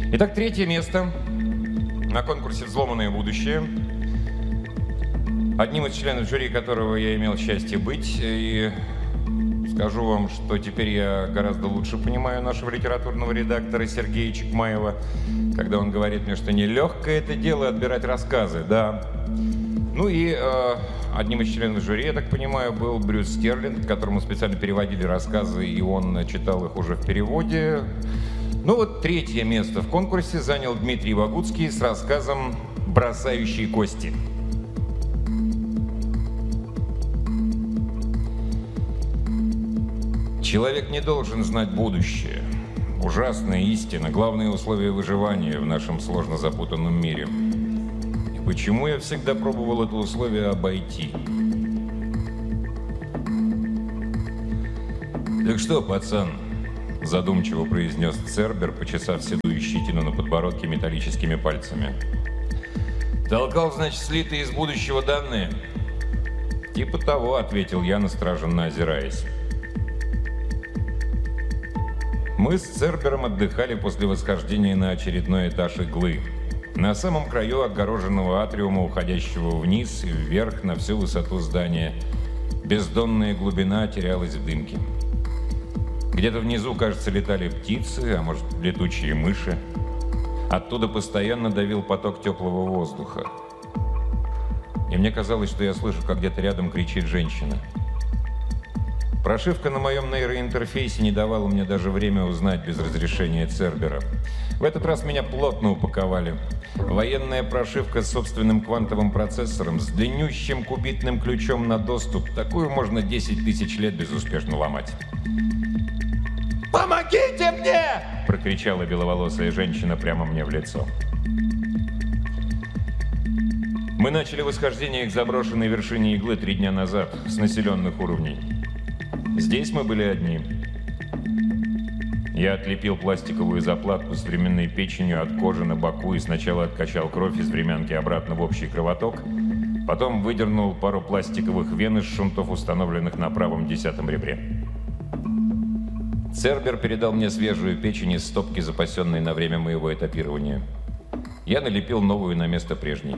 Итак, третье место на конкурсе «Взломанное будущее». Одним из членов жюри, которого я имел счастье быть. И скажу вам, что теперь я гораздо лучше понимаю нашего литературного редактора Сергея Чекмаева, когда он говорит мне, что нелегкое это дело отбирать рассказы, да. Ну и одним из членов жюри, я так понимаю, был Брюс Стерлинг, которому специально переводили рассказы, и он читал их уже в переводе. Ну вот третье место в конкурсе занял Дмитрий Вагутский с рассказом «Бросающие кости». Человек не должен знать будущее. Ужасная истина, главные условия выживания в нашем сложно запутанном мире. И почему я всегда пробовал это условие обойти? «Так что, пацан?» — задумчиво произнес Цербер, почесав седую щетину на подбородке металлическими пальцами. «Толкал, значит, слитые из будущего данные?» «Типа того», — ответил я, настороженно озираясь. Мы с Цербером отдыхали после восхождения на очередной этаж иглы. На самом краю отгороженного атриума, уходящего вниз и вверх на всю высоту здания. Бездонная глубина терялась в дымке. Где-то внизу, кажется, летали птицы, а может, летучие мыши. Оттуда постоянно давил поток теплого воздуха. И мне казалось, что я слышу, как где-то рядом кричит женщина. Прошивка на моем нейроинтерфейсе не давала мне даже время узнать без разрешения Цербера. В этот раз меня плотно упаковали. Военная прошивка с собственным квантовым процессором, с длиннющим кубитным ключом на доступ. Такую можно 10 тысяч лет безуспешно ломать. «Помогите мне!» – прокричала беловолосая женщина прямо мне в лицо. Мы начали восхождение к заброшенной вершине иглы 3 дня назад, с населенных уровней. Здесь мы были одни. Я отлепил пластиковую заплатку с временной печенью от кожи на боку и сначала откачал кровь из времянки обратно в общий кровоток, потом выдернул пару пластиковых вен из шунтов, установленных на правом 10-м ребре. Цербер передал мне свежую печень из стопки, запасенной на время моего этапирования. Я налепил новую на место прежней.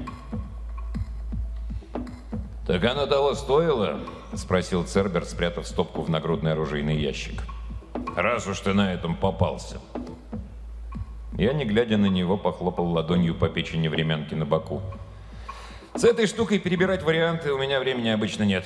«Так оно того стоило?» — спросил Цербер, спрятав стопку в нагрудный оружейный ящик. «Раз уж ты на этом попался». Я, не глядя на него, похлопал ладонью по печени времянки на боку. «С этой штукой перебирать варианты у меня времени обычно нет.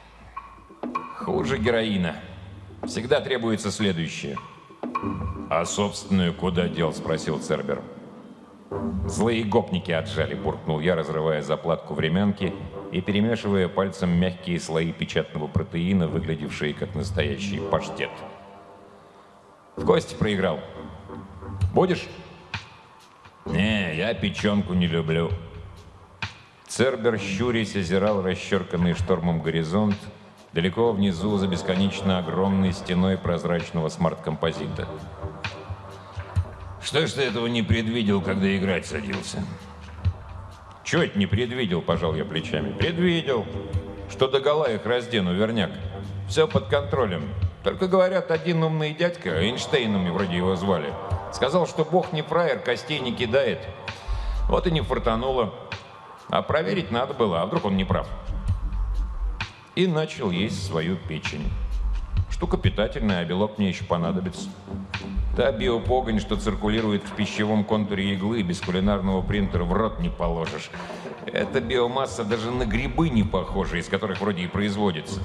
Хуже героина. Всегда требуется следующее». «А собственную куда дел?» — спросил Цербер. «Злые гопники отжали», — буркнул я, разрывая заплатку времянки и перемешивая пальцем мягкие слои печатного протеина, выглядевшие как настоящий паштет. «В кости проиграл. Будешь?» «Не, я печенку не люблю». Цербер, щурясь, озирал расчерканный штормом горизонт, далеко внизу за бесконечно огромной стеной прозрачного смарт-композита. «Что ж ты этого не предвидел, когда играть садился?» «Чего это не предвидел?» – пожал я плечами. «Предвидел, что догола их раздену, верняк. Все под контролем. Только, говорят, один умный дядька, Эйнштейном вроде его звали, сказал, что Бог не фраер, костей не кидает. Вот и не фартануло. А проверить надо было, а вдруг он не прав?» И начал есть свою печень. Штука питательная, а белок мне еще понадобится. Та биопогонь, что циркулирует в пищевом контуре иглы, без кулинарного принтера в рот не положишь. Эта биомасса даже на грибы не похожа, из которых вроде и производится.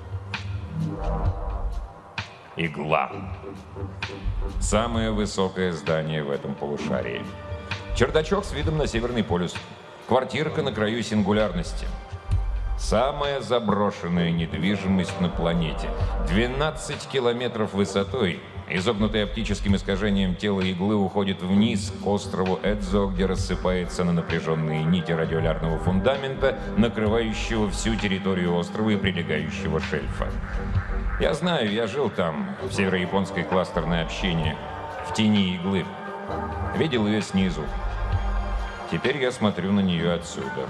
Игла. Самое высокое здание в этом полушарии. Чердачок с видом на Северный полюс. Квартирка на краю сингулярности. Самая заброшенная недвижимость на планете. 12 километров высотой. Изогнутый оптическим искажением тело иглы уходит вниз к острову Эдзо, где рассыпается на напряженные нити радиолярного фундамента, накрывающего всю территорию острова и прилегающего шельфа. Я знаю, я жил там, в северо-японской кластерной общине, в тени иглы. Видел ее снизу. Теперь я смотрю на нее отсюда.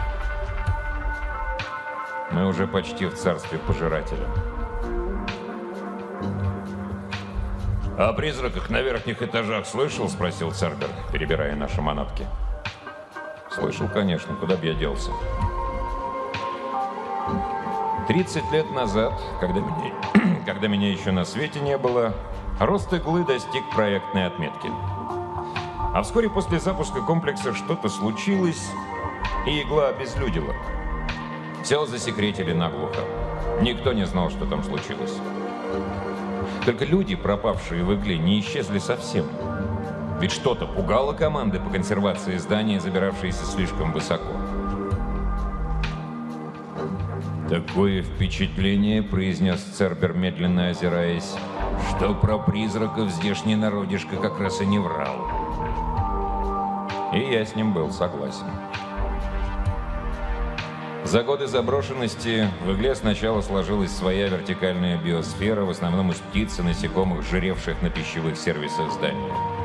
Мы уже почти в царстве пожирателя. «О призраках на верхних этажах слышал?» — спросил Цербер, перебирая наши манатки. «Слышал, конечно. Куда бы я делся?» 30 лет назад, когда меня еще на свете не было, рост иглы достиг проектной отметки. А вскоре после запуска комплекса что-то случилось, и игла обезлюдила. Все засекретили наглухо. Никто не знал, что там случилось. Только люди, пропавшие в игле, не исчезли совсем. Ведь что-то пугало команды по консервации здания, забиравшиеся слишком высоко. «Такое впечатление», — произнес Цербер, медленно озираясь, «что про призраков здешний народишко как раз и не врал». И я с ним был согласен. За годы заброшенности в игле сначала сложилась своя вертикальная биосфера, в основном из птиц и насекомых, жиревших на пищевых сервисах здания.